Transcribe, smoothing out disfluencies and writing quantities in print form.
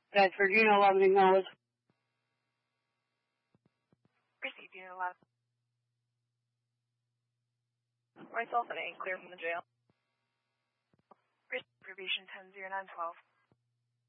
Bedford, Unit 11 acknowledged. Received Unit 11. Myself and A, clear from the jail. Received probation 10-0912.